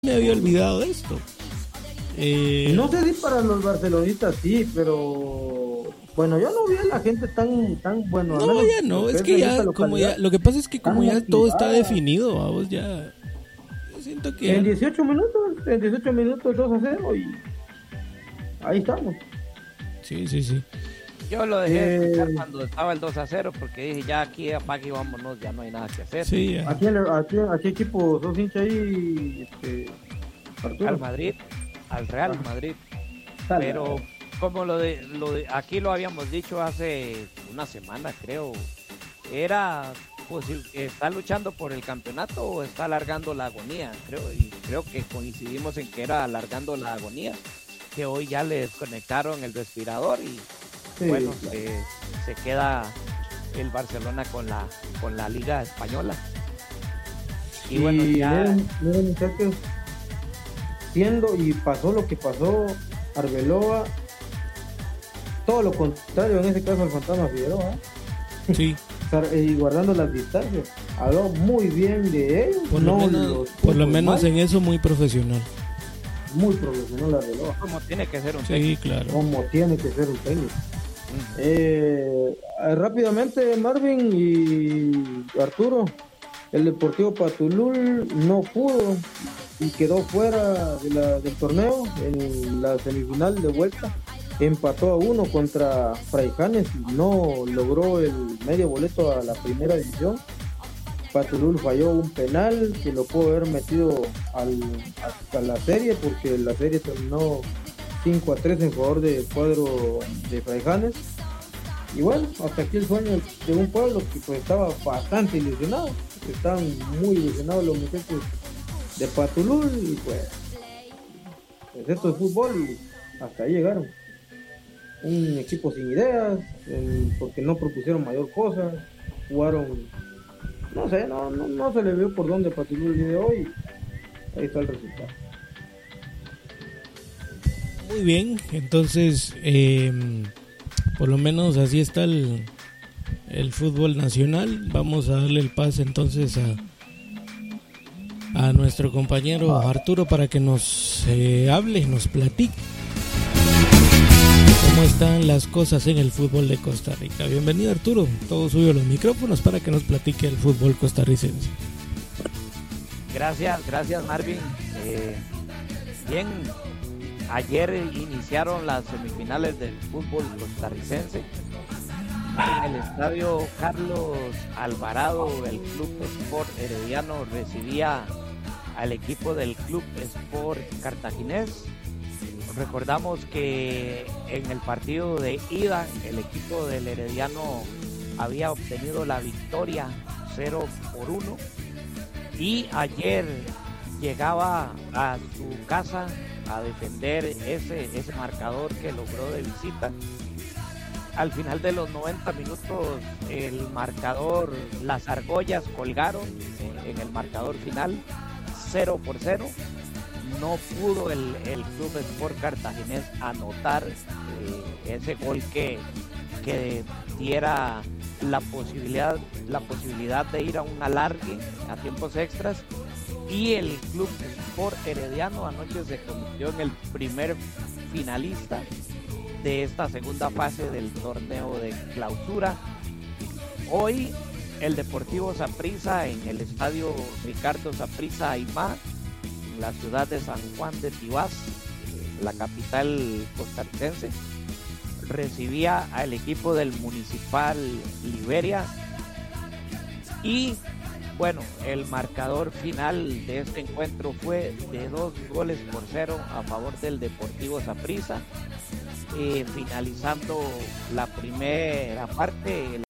me había olvidado de esto. No sé si para los barcelonistas sí, pero bueno, yo no vi a la gente tan bueno. No, ya no, es que ya, como ya, lo que pasa es que como ya todo está definido, vamos, ya. Yo siento que. En 18 minutos 2-0 y ahí estamos. Sí. Yo lo dejé de escuchar cuando estaba el 2-0 porque dije, ya aquí apague y vámonos, ya no hay nada que hacer. Sí, ¿A qué equipo sos hincha ahí, Arturo? Al Madrid, al Real Madrid. Pero como lo de aquí lo habíamos dicho hace una semana, creo, era pues está luchando por el campeonato o está alargando la agonía, creo que coincidimos en que era alargando la agonía, que hoy ya le desconectaron el respirador y sí, bueno, claro. se queda el Barcelona con la Liga Española. Y bueno, ya miren muchachos, siendo y pasó lo que pasó, Arbeloa, todo lo contrario en ese caso al fantasma Figueroa, sí. Y guardando las distancias, habló muy bien de él, por lo menos en eso muy profesional. Muy profesional Arbeloa. Como tiene que ser un técnico. Sí, claro. Como tiene que ser un técnico. Rápidamente, Marvin y Arturo, el Deportivo Patulul no pudo y quedó fuera del torneo en la semifinal de vuelta. Empató a 1 contra Fraijanes y no logró el medio boleto a la primera división. Patulul falló un penal que lo pudo haber metido a la serie, porque la serie terminó 5-3 en favor del cuadro de Fraijanes. Y bueno, hasta aquí el sueño de un pueblo que pues estaba bastante ilusionado. Estaban muy ilusionados los muchachos de Patulul y pues esto es fútbol y hasta ahí llegaron. Un equipo sin ideas, porque no propusieron mayor cosa, jugaron, no sé, no se le vio por dónde Patulul el día de hoy. Ahí está el resultado. Muy bien, entonces por lo menos así está el fútbol nacional. Vamos a darle el pase entonces a nuestro compañero Arturo para que nos hable, nos platique cómo están las cosas en el fútbol de Costa Rica. Bienvenido, Arturo, todo suyo los micrófonos para que nos platique el fútbol costarricense. Gracias Marvin. Bien, ayer iniciaron las semifinales del fútbol costarricense. En el estadio Carlos Alvarado, el Club Sport Herediano recibía al equipo del Club Sport Cartaginés. Recordamos que en el partido de ida el equipo del Herediano había obtenido la victoria 0-1 y ayer llegaba a su casa a defender ese marcador que logró de visita. Al final de los 90 minutos el marcador, las argollas colgaron en el marcador final 0-0. No pudo el Club Sport Cartaginés anotar ese gol que diera la posibilidad de ir a un alargue a tiempos extras, y el Club Sport Herediano anoche se convirtió en el primer finalista de esta segunda fase del torneo de clausura. Hoy el Deportivo Saprissa en el estadio Ricardo Saprissa Aymá, en la ciudad de San Juan de Tibás, la capital costarricense, recibía al equipo del Municipal Liberia. Y bueno, el marcador final de este encuentro fue de 2-0 a favor del Deportivo Saprissa. Finalizando la primera parte,